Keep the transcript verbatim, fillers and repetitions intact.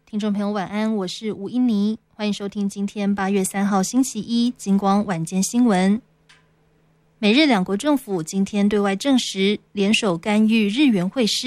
听众朋友晚安，我是吴英妮，欢迎收听今天八月三号星期一金光晚间新闻。美日两国政府今天对外证实，联手干预日元汇市